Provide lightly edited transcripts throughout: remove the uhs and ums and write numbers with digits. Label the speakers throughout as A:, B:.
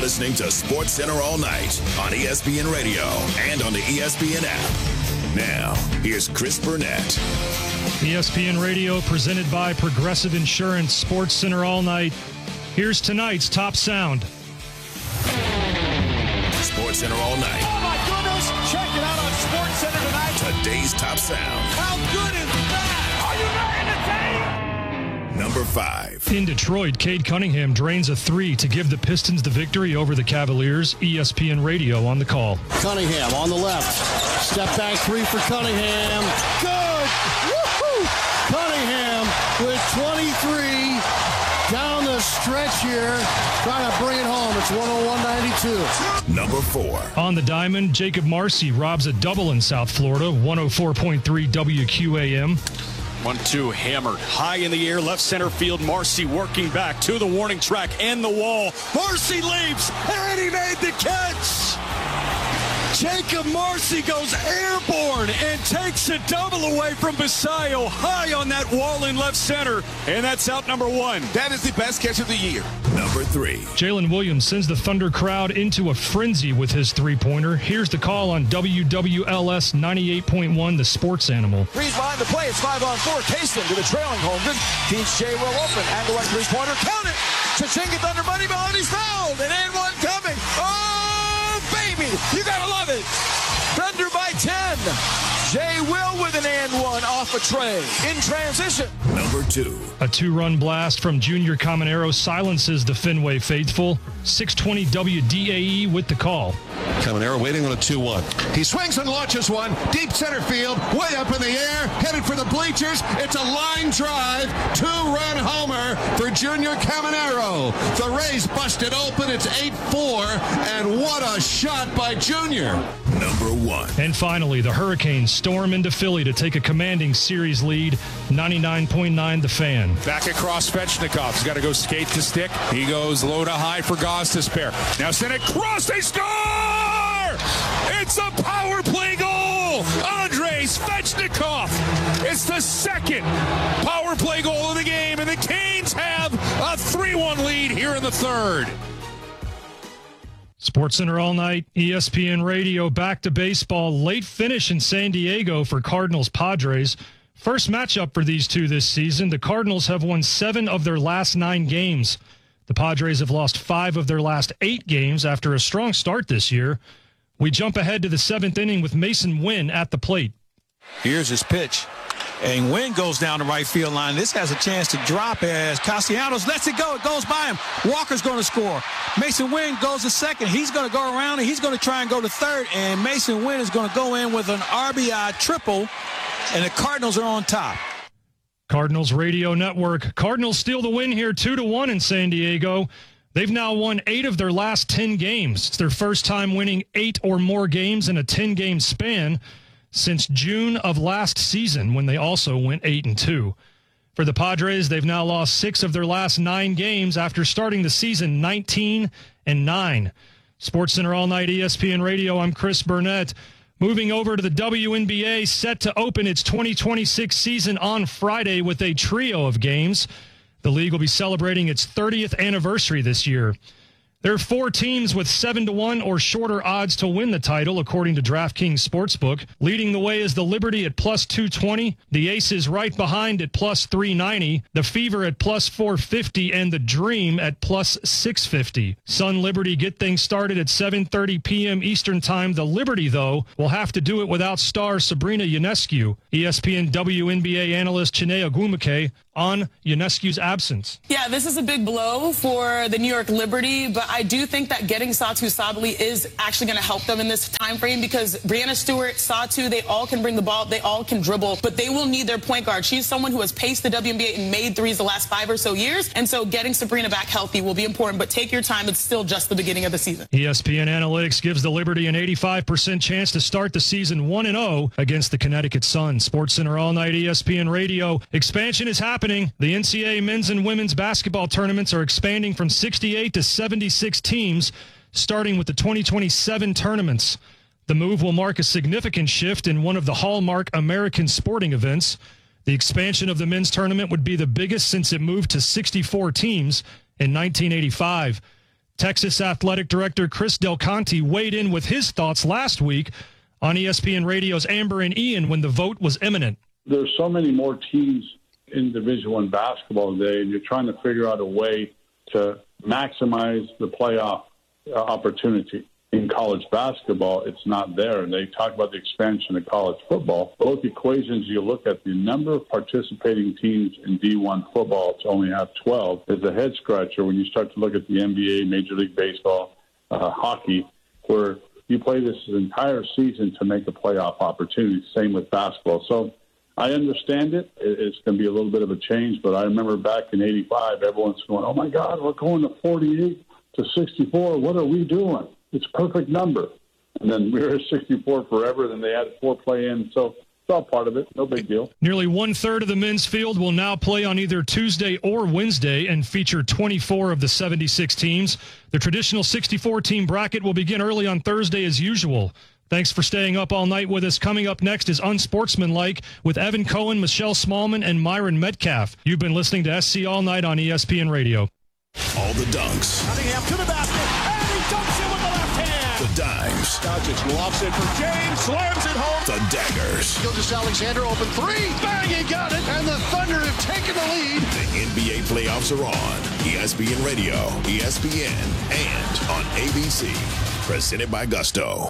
A: listening to SportsCenter All Night on ESPN Radio and on the ESPN app. Now, here's Chris Burnett.
B: ESPN Radio presented by Progressive Insurance, SportsCenter All Night. Here's tonight's top sound.
A: SportsCenter All Night.
C: Oh my goodness! Check it out on SportsCenter tonight.
A: Today's top sound.
C: How good is that? Are you not entertained?
A: Number 5.
B: In Detroit, Cade Cunningham drains a 3 to give the Pistons the victory over the Cavaliers. ESPN Radio on the call.
D: Cunningham on the left. Step back 3 for Cunningham. Good! Woo-hoo! Cunningham with 23 down the stretch here. Trying to bring it home. It's 101-92.
A: Number 4.
B: On the diamond, Jacob Marcy robs a double in South Florida. 104.3 WQAM.
E: 1-2 hammered high in the air, left center field. Marcy working back to the warning track and the wall. Marcy leaps, and he made the catch. Jacob Marcy goes airborne and takes a double away from Basayo, high on that wall in left center, and that's out number 1.
F: That is the best catch of the year.
A: Number 3.
B: Jalen Williams sends the Thunder crowd into a frenzy with his three-pointer. Here's the call on WWLS 98.1, the sports animal.
C: Breeze behind the play. It's 5-on-4. Caseton to the trailing Holmgren. Keeps J. Will open. Angle right three-pointer. Count it. Chichinga Thunder money behind. He's fouled. And one coming. Oh, baby. You got to love it. Thunder by 10. Jay Will with an and one off a tray. In transition.
A: Number 2.
B: A 2-run blast from Junior Caminero silences the Fenway faithful. 620 WDAE with the call.
G: Caminero waiting on a 2-1.
F: He swings and launches one. Deep center field. Way up in the air. Headed for the bleachers. It's a line drive. 2-run homer for Junior Caminero. The Rays busted open. It's 8-4. And what a shot by Junior.
A: Number 1.
B: And finally, the Hurricanes storm into Philly to take a commanding series lead. 99.9 The Fan.
E: Back across Svechnikov. He's got to go skate to stick. He goes low to high for Gostisbehere. Now send it cross. They score! It's a power play goal! Andrei Svechnikov! It's the second power play goal of the game, and the Canes have a 3-1 lead here in the third.
B: SportsCenter All Night, ESPN Radio, back to baseball. Late finish in San Diego for Cardinals-Padres. First matchup for these two this season. The Cardinals have won 7 of their last 9 games. The Padres have lost 5 of their last 8 games after a strong start this year. We jump ahead to the 7th inning with Mason Wynn at the plate.
H: Here's his pitch. And Wynn goes down the right field line. This has a chance to drop as Castellanos lets it go. It goes by him. Walker's going to score. Mason Wynn goes to second. He's going to go around and he's going to try and go to third. And Mason Wynn is going to go in with an RBI triple. And the Cardinals are on top.
B: Cardinals Radio Network. Cardinals steal the win here 2-1 in San Diego. They've now won 8 of their last 10 games. It's their first time winning 8 or more games in a 10-game span since June of last season, when they also went 8-2. For the Padres, they've now lost 6 of their last 9 games after starting the season 19-9. SportsCenter All Night, ESPN Radio. I'm Chris Burnett. Moving over to the WNBA, set to open its 2026 season on Friday with a trio of games. The league will be celebrating its 30th anniversary this year. There are 4 teams with 7-1 or shorter odds to win the title, according to DraftKings Sportsbook. Leading the way is the Liberty at plus 220, the Aces right behind at plus 390, the Fever at plus 450, and the Dream at plus 650. Sun Liberty get things started at 7:30 p.m. Eastern Time. The Liberty, though, will have to do it without star Sabrina Ionescu. ESPN WNBA analyst Chiney Ogwumike on Ionescu's absence.
I: Yeah, this is a big blow for the New York Liberty, but I do think that getting Satu Sabally is actually going to help them in this time frame because Brianna Stewart, Satu, they all can bring the ball, they all can dribble, but they will need their point guard. She's someone who has paced the WNBA and made threes the last 5 or so years, and so getting Sabrina back healthy will be important, but take your time. It's still just the beginning of the season.
B: ESPN Analytics gives the Liberty an 85% chance to start the season 1-0 against the Connecticut Sun. SportsCenter All Night, ESPN Radio. Expansion is happening. The NCAA men's and women's basketball tournaments are expanding from 68 to 76 teams, starting with the 2027 tournaments. The move will mark a significant shift in one of the hallmark American sporting events. The expansion of the men's tournament would be the biggest since it moved to 64 teams in 1985. Texas Athletic Director Chris Del Conte weighed in with his thoughts last week on ESPN Radio's Amber and Ian when the vote was imminent.
J: There's so many more teams in Division I basketball today, and you're trying to figure out a way to maximize the playoff opportunity. In college basketball, it's not there. And they talk about the expansion of college football. Both equations you look at, the number of participating teams in D1 football to only have 12 is a head scratcher when you start to look at the NBA, Major League Baseball, hockey, where you play this entire season to make a playoff opportunity. Same with basketball. So I understand it. It's going to be a little bit of a change, but I remember back in '85, everyone's going, oh, my God, we're going to 48 to 64. What are we doing? It's a perfect number. And then we were at 64 forever. Then they added 4 play-in. So it's all part of it. No big deal.
B: Nearly one-third of the men's field will now play on either Tuesday or Wednesday and feature 24 of the 76 teams. The traditional 64-team bracket will begin early on Thursday as usual. Thanks for staying up all night with us. Coming up next is Unsportsmanlike with Evan Cohen, Michelle Smallman, and Myron Metcalf. You've been listening to SC All Night on ESPN Radio.
A: All the dunks.
C: Cunningham to the basket, and he dunks it with the left hand.
A: The dimes.
C: Doncic lofts it for James, slams it home.
A: The daggers.
D: Gilgeous-Alexander open 3. Bang, he got it. And the Thunder have taken the lead.
A: The NBA playoffs are on ESPN Radio, ESPN, and on ABC. Presented by Gusto.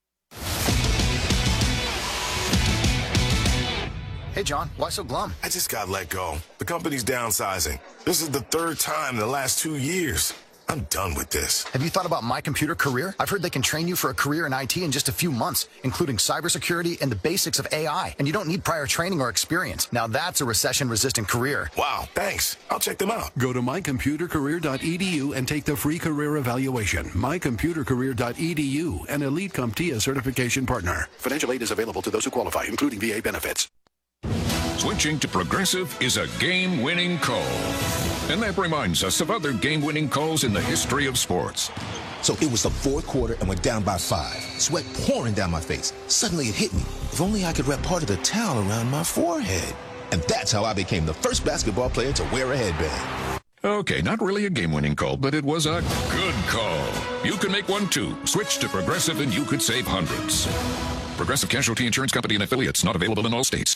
K: Hey, John, why so glum?
L: I just got let go. The company's downsizing. This is the 3rd time in the last 2 years. I'm done with this.
K: Have you thought about My Computer Career? I've heard they can train you for a career in IT in just a few months, including cybersecurity and the basics of AI. And you don't need prior training or experience. Now that's a recession-resistant career.
L: Wow, thanks. I'll check them out.
M: Go to mycomputercareer.edu and take the free career evaluation. Mycomputercareer.edu, an Elite CompTIA certification partner.
N: Financial aid is available to those who qualify, including VA benefits.
O: Switching to Progressive is a game-winning call. And that reminds us of other game-winning calls in the history of sports.
P: So it was the 4th quarter and we're down by 5. Sweat pouring down my face. Suddenly it hit me. If only I could wrap part of the towel around my forehead. And that's how I became the first basketball player to wear a headband.
O: Okay, not really a game-winning call, but it was a good call. You can make one too. Switch to Progressive and you could save hundreds. Progressive Casualty Insurance Company and affiliates, not available in all states.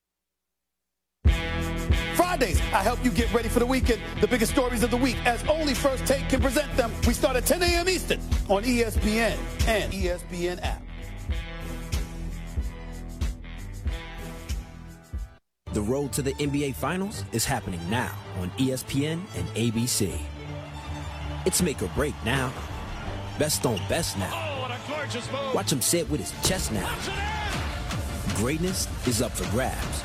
C: Fridays, I help you get ready for the weekend. The biggest stories of the week, as only First Take can present them. We start at 10 a.m. Eastern on ESPN and ESPN app.
Q: The road to the NBA Finals is happening now on ESPN and ABC. It's make or break now. Best on best now.
C: Oh, what a gorgeous move.
Q: Watch him say it with his chest now. Greatness is up for grabs.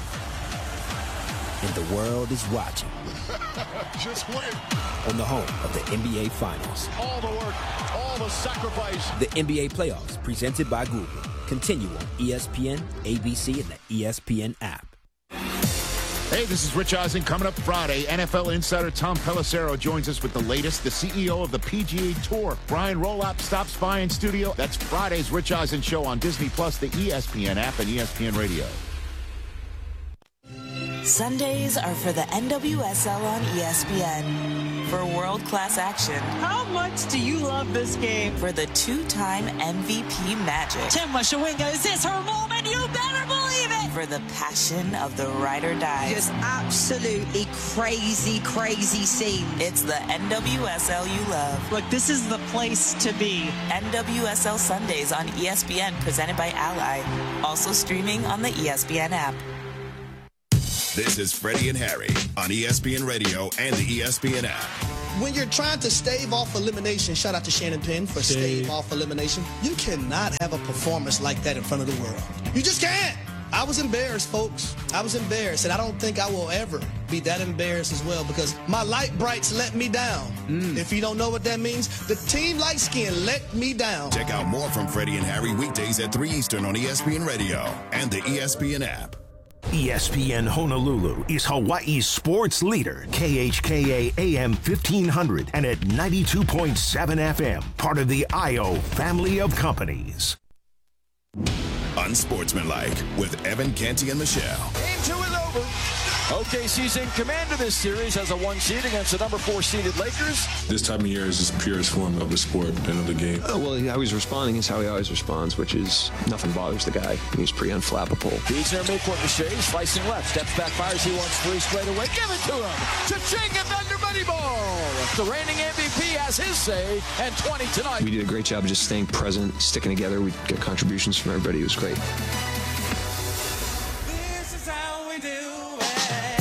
Q: And the world is watching.
F: Just win.
Q: On the home of the NBA Finals.
F: All the work, all the sacrifice.
Q: The NBA Playoffs, presented by Google. Continue on ESPN, ABC, and the ESPN app.
R: Hey, this is Rich Eisen. Coming up Friday, NFL insider Tom Pelissero joins us with the latest. The CEO of the PGA Tour, Brian Rolop, stops by in studio. That's Friday's Rich Eisen show on Disney+, the ESPN app, and ESPN Radio.
S: Sundays are for the NWSL on ESPN. For world-class action.
T: How much do you love this game?
S: For the 2-time MVP Magic.
T: Chema Shawinga, is this her moment? You better believe it!
S: For the passion of the ride or die.
T: Just absolutely crazy, crazy scenes.
S: It's the NWSL you love.
T: Look, this is the place to be.
S: NWSL Sundays on ESPN, presented by Ally. Also streaming on the ESPN app.
A: This is Freddie and Harry on ESPN Radio and the ESPN app.
U: When you're trying to stave off elimination, shout out to Shannon Penn for stave off elimination, you cannot have a performance like that in front of the world. You just can't. I was embarrassed, folks. I was embarrassed, and I don't think I will ever be that embarrassed as well because my light brights let me down. If you don't know what that means, the team light skin let me down.
A: Check out more from Freddie and Harry weekdays at 3 Eastern on ESPN Radio and the ESPN app.
V: ESPN Honolulu is Hawaii's sports leader. KHKA AM 1500 and at 92.7 FM, part of the IO family of companies.
A: Unsportsmanlike with Evan Canty and Michelle.
C: Game 2 is over. OKC's in command of this series as a 1 seed against the number 4 seeded Lakers.
E: This time of year is just the purest form of the sport and of the game.
G: Well, how he's responding is how he always responds, which is nothing bothers the guy. He's pretty unflappable.
C: He's there midcourt to Shea, slicing left, steps back, fires. He wants 3 straight away. Give it to him. Cha-ching and Thunder Money Ball. The reigning MVP has his say, and 20 tonight.
G: We did a great job of just staying present, sticking together. We got contributions from everybody. It was great.
W: This is how we do it.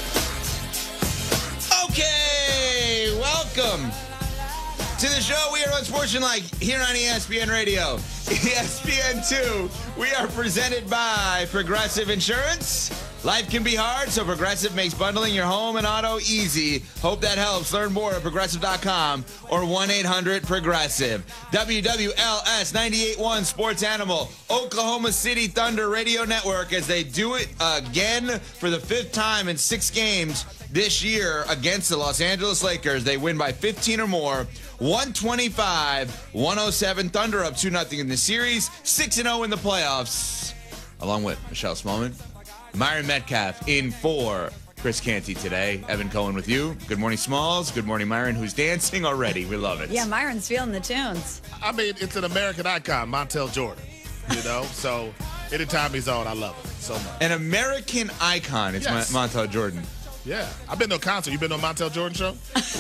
X: Okay, welcome to the show. We are Unsportsmanlike here on ESPN Radio. ESPN2. We are presented by Progressive Insurance. Life can be hard, so Progressive makes bundling your home and auto easy. Hope that helps. Learn more at Progressive.com or 1-800-PROGRESSIVE. WWLS 98.1 Sports Animal, Oklahoma City Thunder Radio Network, as they do it again for the 5th time in 6 games this year against the Los Angeles Lakers. They win by 15 or more. 125-107. Thunder up 2-0 in the series. 6-0 in the playoffs. Along with Michelle Smallman, Myron Metcalf in for Chris Canty today. Evan Cohen with you. Good morning, Smalls. Good morning, Myron, who's dancing already. We love it.
Y: Yeah, Myron's feeling the tunes.
Z: I mean, it's an American icon, Montel Jordan, you know? So anytime he's on, I love it so much.
X: An American icon. It's
Z: Yes.
X: Montel Jordan.
Z: Yeah. I've been to a concert. You been to a Montel Jordan show?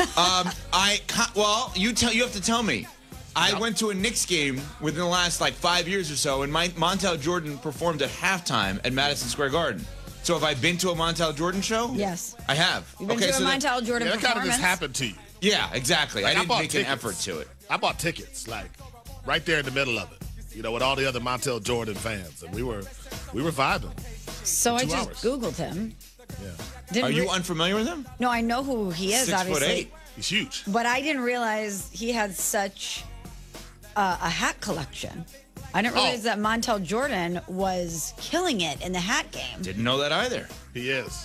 X: You have to tell me. I went to a Knicks game within the last 5 years or so, and Montel Jordan performed at halftime at Madison Square Garden. So have I been to a Montel Jordan show?
Y: Yes.
X: I have.
Y: You've been to a Montel Jordan
Z: that kind of
Y: performance?
Z: just happened to you.
X: Yeah, exactly.
Z: Like,
X: I didn't
Z: bought
X: make an
Z: tickets.
X: effort to it.
Z: I bought tickets, right there in the middle of it, with all the other Montel Jordan fans, and we were vibing.
Y: So I
Z: 2
Y: just
Z: hours.
Y: Googled him.
Z: Yeah.
X: Are you unfamiliar with him?
Y: No, I know who he is,
X: 6'8".
Y: obviously.
Z: He's huge.
Y: But I didn't realize he had such a hat collection. I didn't realize that Montel Jordan was killing it in the hat game.
X: Didn't know that either.
Z: He is.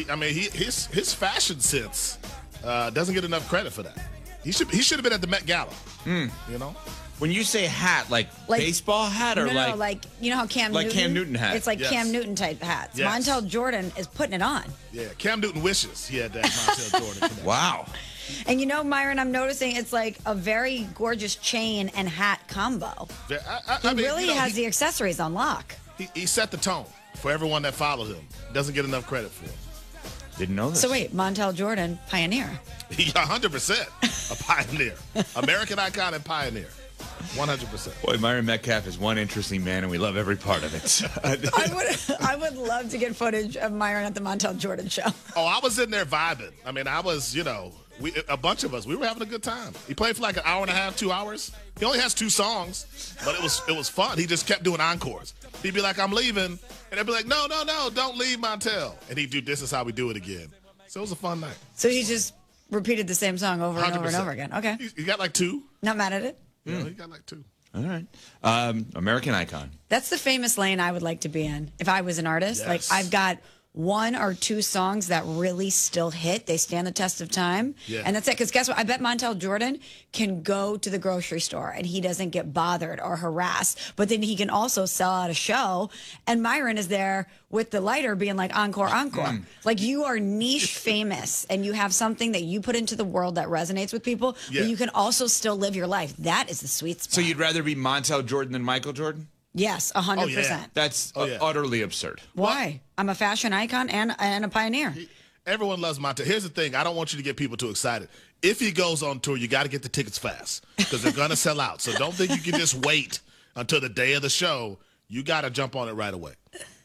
Z: His fashion sense doesn't get enough credit for that. He should have been at the Met Gala. You know?
X: When you say hat, like baseball hat or
Y: no, you know how Cam Newton?
X: Cam Newton hat.
Y: It's like
Z: Yes.
Y: Cam Newton type hats.
Z: Yes.
Y: Montel Jordan is putting it on.
Z: Yeah, Cam Newton wishes he had that Montel Jordan connection.
X: Wow.
Y: And Myron, I'm noticing it's like a very gorgeous chain and hat combo.
Z: He
Y: He has the accessories on lock.
Z: He set the tone for everyone that followed him. Doesn't get enough credit for it.
X: Didn't know this.
Y: So wait, Montel Jordan, pioneer.
Z: 100% a pioneer. American icon and pioneer. 100%.
X: Boy, Myron Metcalf is one interesting man, and we love every part of it.
Y: I would love to get footage of Myron at the Montel Jordan show.
Z: Oh, I was in there vibing. I mean, I was, a bunch of us, we were having a good time. He played for like an hour and a half, 2 hours. He only has 2 songs, but it was fun. He just kept doing encores. He'd be like, I'm leaving. And they'd be like, no, don't leave, Montel. And he'd do, this is how we do it again. So it was a fun night.
Y: So he just repeated the same song over and over and
Z: 100%.
Y: over again. Okay.
Z: He got like 2.
Y: Not mad at it.
Z: Yeah, he got like 2.
X: All right. American icon.
Y: That's the famous lane I would like to be in if I was an artist.
Z: Yes.
Y: Like I've got 1 or 2 songs that really still hit. They stand the test of time.
Z: Yeah.
Y: And that's it. Because guess what? I bet Montel Jordan can go to the grocery store and he doesn't get bothered or harassed. But then he can also sell out a show. And Myron is there with the lighter being like, encore, encore. Like you are niche famous and you have something that you put into the world that resonates with people.
X: Yeah.
Y: But you can also still live your life. That is the sweet spot.
X: So you'd rather be Montel Jordan than Michael Jordan?
Y: Yes, 100%.
X: That's utterly absurd.
Y: Why? I'm a fashion icon and a pioneer.
Z: Everyone loves Montel. Here's the thing. I don't want you to get people too excited. If he goes on tour, you got to get the tickets fast because they're going to sell out. So don't think you can just wait until the day of the show. You got to jump on it right away.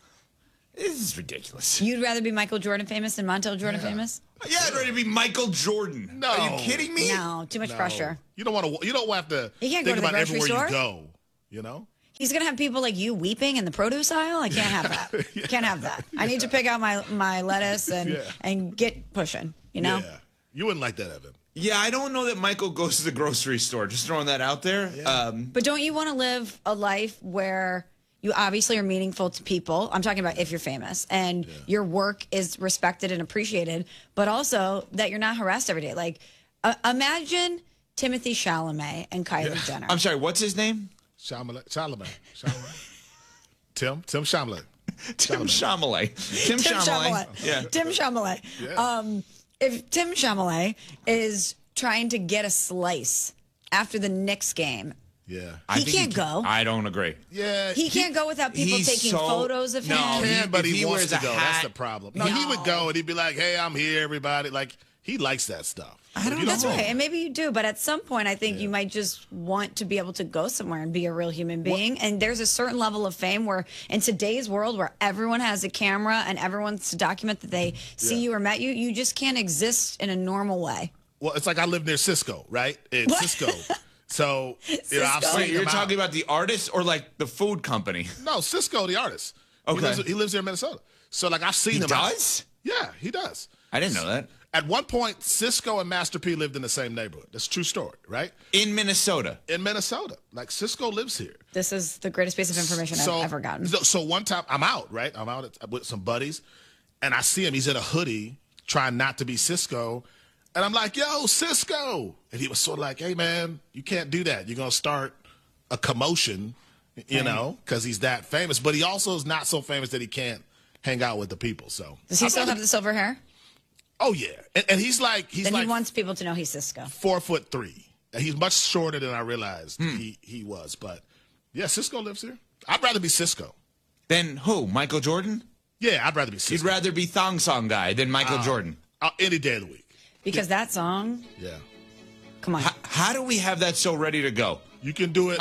X: This is ridiculous.
Y: You'd rather be Michael Jordan famous than Montel Jordan famous?
X: Yeah, I'd rather be Michael Jordan.
Z: No.
X: Are you kidding me?
Y: No, too much pressure.
Z: You don't want to. You don't have to
Y: You can't
Z: think
Y: go to the
Z: about
Y: grocery
Z: everywhere
Y: store?
Z: you go. You know.
Y: He's going to have people like you weeping in the produce aisle? I can't have that. Can't have that. I need to pick out my lettuce and get pushing, you know?
Z: Yeah. You wouldn't like that, Evan.
X: Yeah, I don't know that Michael goes to the grocery store. Just throwing that out there.
Y: But don't you want to live a life where you obviously are meaningful to people? I'm talking about if you're famous and your work is respected and appreciated, but also that you're not harassed every day. Like, imagine Timothy Chalamet and Kylie Jenner.
X: I'm sorry, what's his name?
Z: Chalamet. Tim Chalamet.
X: Tim Chalamet. Tim Chalamet. Yeah.
Y: Tim Chalamet.
Z: Yeah.
Y: If Tim Chalamet is trying to get a slice after the Knicks game,
Z: Yeah.
Y: he can't go.
X: I don't agree.
Z: Yeah.
Y: He can't go without people
X: he's
Y: taking
X: so-
Y: photos of
X: No,
Y: him.
Z: He can, but
X: if
Z: he
X: he
Z: wants
X: wears
Z: to
X: a
Z: go.
X: hat-
Z: That's the problem. No, he would go and he'd be like, "Hey, I'm here, everybody." Like he likes that stuff.
Y: That's right, and maybe you do, but at some point, I think you might just want to be able to go somewhere and be a real human being. And there's a certain level of fame where, in today's world, where everyone has a camera and everyone wants to document that they see you or met you, you just can't exist in a normal way.
Z: Well, it's like I live near Cisco, right? It's Cisco. So, you know, I've
X: Wait,
Z: seen
X: you're
Z: him out.
X: talking about the artist or like the food company?
Z: No, Cisco, the artist.
X: Okay.
Z: He lives here in Minnesota. So, like, I've seen
X: He
Z: him
X: does?
Z: out. Yeah, he does.
X: I didn't know that.
Z: At one point, Cisco and Master P lived in the same neighborhood. That's a true story, right?
X: In Minnesota.
Z: In Minnesota. Like, Cisco lives here.
Y: This is the greatest piece of information I've ever gotten.
Z: So one time, I'm out, right? I'm out with some buddies, and I see him. He's in a hoodie, trying not to be Cisco. And I'm like, "Yo, Cisco." And he was sort of like, "Hey, man, you can't do that. You're going to start a commotion, you know, because he's that famous." But he also is not so famous that he can't hang out with the people. So
Y: Does he still have the silver hair?
Z: Oh, yeah. And he's like...
Y: He wants people to know he's Cisco.
Z: 4'3". He's much shorter than I realized he was. But, yeah, Cisco lives here. I'd rather be Cisco.
X: Then who? Michael Jordan?
Z: Yeah, I'd rather be Cisco.
X: You'd rather be Thong Song Guy than Michael Jordan?
Z: Any day of the week.
Y: Because that song,
Z: Yeah.
Y: come on.
X: How do we have that so ready to go?
Z: You can do it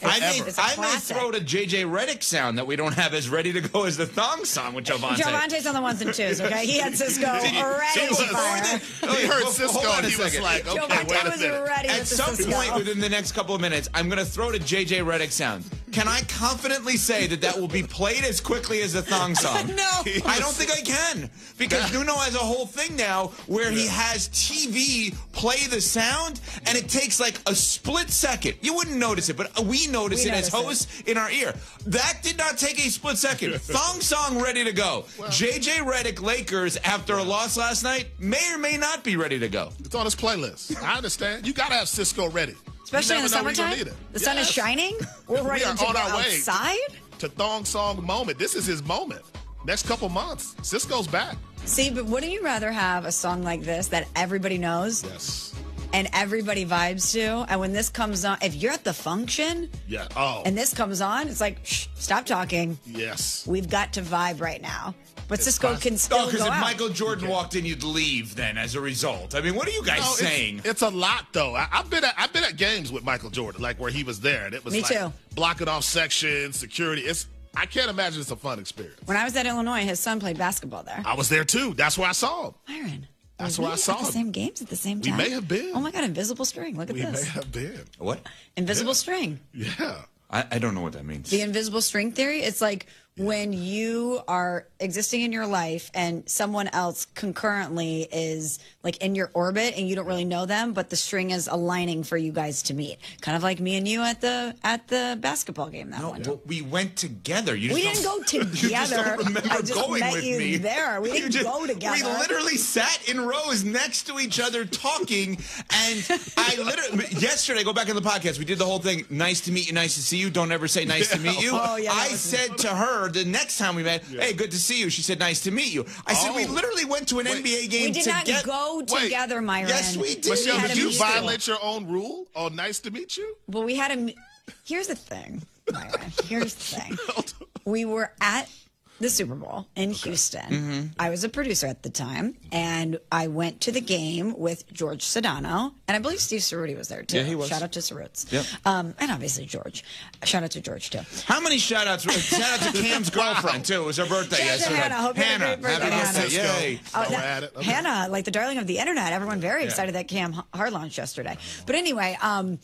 X: I may throw to JJ Redick sound that we don't have as ready to go as the Thong Song with Javante.
Y: Jovante's on the ones and twos, okay? He had Cisco ready to fire.
Z: He heard Cisco and he was like, okay,
Y: Jovante
Z: wait a
Y: was
Z: minute.
Y: ready
X: At
Y: with the
X: some
Y: Cisco.
X: point within the next couple of minutes, I'm going to throw to JJ Redick sound. Can I confidently say that will be played as quickly as the Thong Song?
Y: No.
X: I don't think I can. Because Nuno has a whole thing now where he has TV play the sound, and it takes like a split second. You wouldn't notice it, but we notice it as hosts in our ear. That did not take a split second. Thong Song ready to go. JJ Redick Lakers, after a loss last night, may or may not be ready to go.
Z: It's on his playlist. I understand. You got to have Cisco ready.
Y: Especially in the
Z: You never know when you're
Y: summertime.
Z: gonna need it.
Y: The sun is
Z: Yes.
Y: shining. We're ready
Z: We are
Y: to
Z: on
Y: go
Z: our way
Y: outside.
Z: to Thong Song moment. This is his moment. Next couple months, Cisco's back.
Y: See, but wouldn't you rather have a song like this that everybody knows?
Z: Yes.
Y: And everybody vibes to? And when this comes on, if you're at the function
Z: Yeah. Oh.
Y: and this comes on, it's like, shh, stop talking.
Z: Yes.
Y: We've got to vibe right now. But Cisco can still
X: because
Y: go
X: if
Y: out.
X: Michael Jordan walked in, you'd leave then as a result. I mean, what are you guys
Z: No,
X: saying?
Z: It's a lot though. I've been at games with Michael Jordan, like where he was there, and it was
Y: Me
Z: like
Y: too.
Z: blocking off sections, security. I can't imagine it's a fun experience.
Y: When I was at Illinois, his son played basketball there.
Z: I was there too. That's where I saw him.
Y: Myron.
Z: That's
Y: were
Z: where I
Y: we
Z: saw
Y: at the
Z: him.
Y: same games at the same
Z: We
Y: time.
Z: may have been.
Y: Oh my God, invisible string. Look at
Z: We
Y: this.
Z: may have been.
X: What?
Y: Invisible string.
Z: Yeah.
X: I don't know what that means.
Y: The invisible string theory, it's like when you are existing in your life and someone else concurrently is like in your orbit and you don't really know them, but the string is aligning for you guys to meet. Kind of like me and you at the basketball game that one time.
X: Well, we went together. You
Y: We
X: just
Y: didn't go
X: don't- You just
Y: together.
X: don't remember
Y: I just
X: going
Y: met
X: with
Y: you
X: me.
Y: there. We
X: You
Y: didn't go together.
X: We literally sat in rows next to each other talking, and I literally yesterday, go back in the podcast, we did the whole thing. Nice to meet you. Nice to see you. Don't ever say nice to meet you.
Y: Oh, yeah, that
X: I
Y: was-
X: said to her the next time we met, hey, good to see you. She said, nice to meet you. I said, we literally went to an NBA game
Y: We did not
X: together.
Y: go together, Myron.
X: Yes, we did.
Z: Michelle,
Y: had
Z: did
Y: a
Z: you
Y: mutual.
Z: violate your own rule? Oh, nice to meet you.
Y: Well, we had a. Here's the thing, Myron. Here's the thing. We were at the Super Bowl in Houston.
X: Mm-hmm.
Y: I was a producer at the time, and I went to the game with George Sedano, and I believe Steve Cerruti was there too.
X: Yeah, he was.
Y: Shout out to Cerruts.
X: Yep.
Y: And obviously George. Shout out to George too.
X: How many shout outs? Shout out to Cam's girlfriend, too. It was her birthday
Y: Shout out to
X: yesterday.
Y: Hannah. Hope you had a great birthday,
X: happy birthday.
Y: Hannah.
X: Yay.
Y: Oh,
Z: we're at it. Okay.
Y: Hannah, like the darling of the internet. Everyone very excited that Cam Hard launched yesterday. But anyway,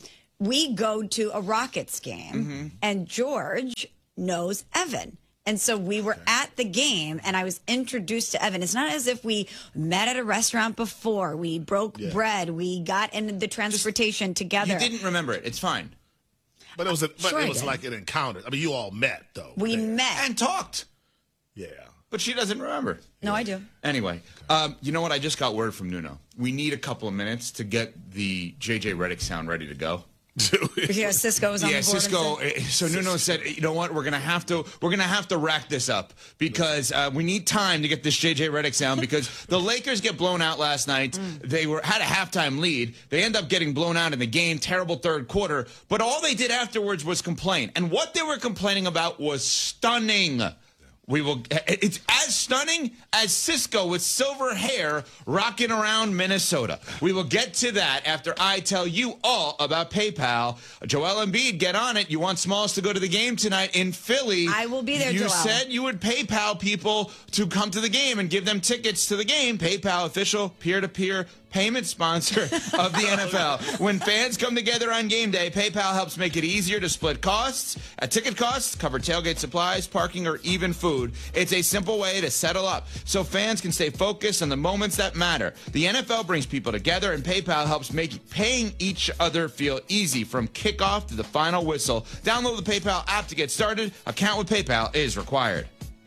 Y: we go to a Rockets game, and George knows Evan. And so we were at the game, and I was introduced to Evan. It's not as if we met at a restaurant before. We broke bread. We got in the transportation together.
X: You didn't remember it. It's fine.
Z: But it was
Y: Sure I
Z: it was
Y: did.
Z: like an encounter. I mean, you all met though.
Y: We
Z: there.
Y: met.
X: And talked.
Z: Yeah.
X: But she doesn't remember.
Y: No, I do.
X: Anyway, you know what? I just got word from Nuno. We need a couple of minutes to get the JJ Redick sound ready to go.
Y: Yeah, Cisco's on the board.
X: Cisco. So Nuno said, you know what? We're gonna have to rack this up because we need time to get this JJ Redick sound because the Lakers get blown out last night. They had a halftime lead. They end up getting blown out in the game. Terrible third quarter. But all they did afterwards was complain, and what they were complaining about was stunning. It's as stunning as Cisco with silver hair rocking around Minnesota. We will get to that after I tell you all about PayPal. Joel Embiid, get on it. You want Smalls to go to the game tonight in Philly.
Y: I will be there,
X: You
Y: Joel.
X: said you would PayPal people to come to the game and give them tickets to the game. PayPal, official peer-to-peer payment sponsor of the NFL. When fans come together on game day, PayPal helps make it easier to split costs, ticket costs, cover tailgate supplies, parking, or even food. It's a simple way to settle up so fans can stay focused on the moments that matter. The NFL brings people together, and PayPal helps make paying each other feel easy from kickoff to the final whistle. Download the PayPal app to get started. Account with PayPal is required.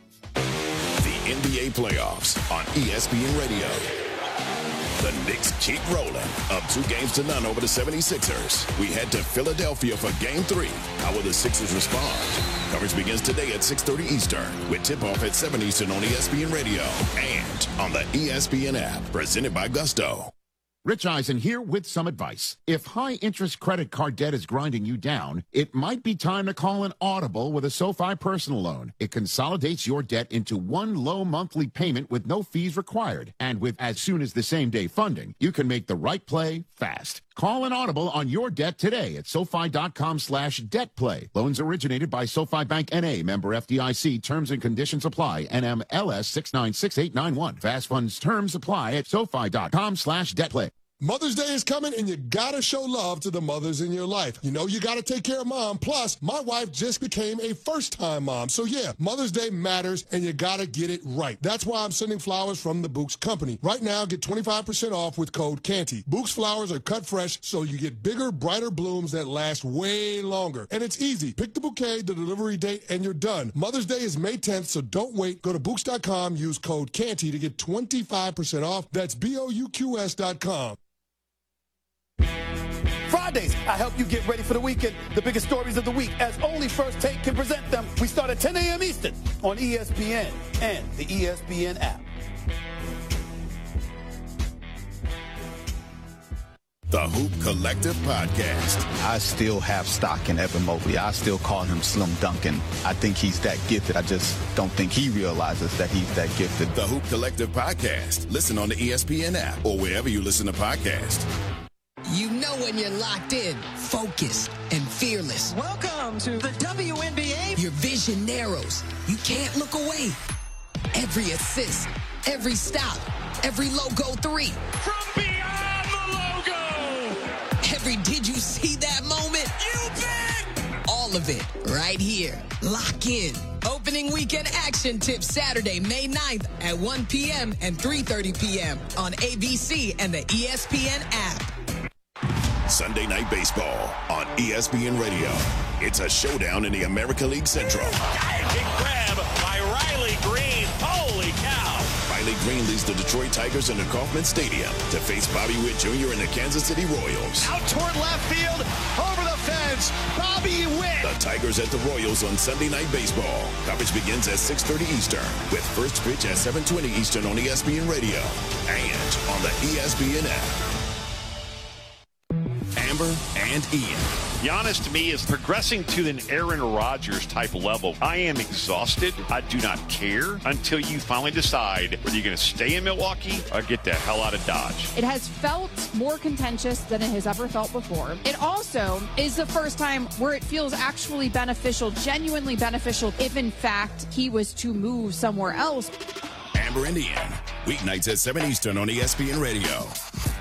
A: The NBA playoffs on ESPN Radio. The Knicks keep rolling, up 2-0 over the 76ers. We head to Philadelphia for Game 3. How will the Sixers respond? Coverage begins today at 6:30 Eastern, with tip-off at 7 Eastern on ESPN Radio and on the ESPN app, presented by Gusto.
R: Rich Eisen here with some advice. If high-interest credit card debt is grinding you down, it might be time to call an Audible with a SoFi personal loan. It consolidates your debt into one low monthly payment with no fees required. And with as soon as the same-day funding, you can make the right play fast. Call an Audible on your debt today at SoFi.com/debtplay. Loans originated by SoFi Bank N.A., member FDIC. Terms and conditions apply. NMLS 696891. Fast funds terms apply at SoFi.com/debtplay.
B: Mother's Day is coming, and you gotta show love to the mothers in your life. You know you gotta take care of mom. Plus, my wife just became a first-time mom. So yeah, Mother's Day matters, and you gotta get it right. That's why I'm sending flowers from the Books Company. Right now, get 25% off with code CANTY. Books flowers are cut fresh, so you get bigger, brighter blooms that last way longer. And it's easy. Pick the bouquet, the delivery date, and you're done. Mother's Day is May 10th, so don't wait. Go to Books.com, use code CANTY to get 25% off. That's BOUQS.com.
D: Fridays, I help you get ready for the weekend. The biggest stories of the week, as only First Take can present them. We start at 10 a.m. Eastern on ESPN and the ESPN app.
A: The Hoop Collective Podcast.
H: I still have stock in Evan Mobley. I still call him Slim Duncan. I think he's that gifted. I just don't think he realizes that he's that gifted.
A: The Hoop Collective Podcast. Listen on the ESPN app or wherever you listen to podcasts.
I: You know when you're locked in, focused, and fearless.
W: Welcome to the WNBA.
I: Your vision narrows. You can't look away. Every assist, every stop, every logo three.
W: From beyond the logo.
I: Every did you see that moment?
W: You bet.
I: All of it right here. Lock in. Opening weekend action tips Saturday, May 9th at 1 p.m. and 3:30 p.m. on ABC and the ESPN app.
A: Sunday Night Baseball on ESPN Radio. It's a showdown in the American League Central.
W: Big grab by Riley Green. Holy cow.
A: Riley Green leads the Detroit Tigers into Kauffman Stadium to face Bobby Witt Jr. and the Kansas City Royals.
C: Out toward left field, over the fence, Bobby Witt.
A: The Tigers at the Royals on Sunday Night Baseball. Coverage begins at 6:30 Eastern with first pitch at 7:20 Eastern on ESPN Radio and on the ESPN app. Amber and Ian.
J: Giannis, to me, is progressing to an Aaron Rodgers type level. I am exhausted. I do not care until you finally decide whether you're going to stay in Milwaukee or get the hell out of Dodge.
K: It has felt more contentious than it has ever felt before. It also is the first time where it feels actually beneficial, genuinely beneficial, if in fact he was to move somewhere else.
A: Amber and Ian, weeknights at 7 Eastern on ESPN Radio.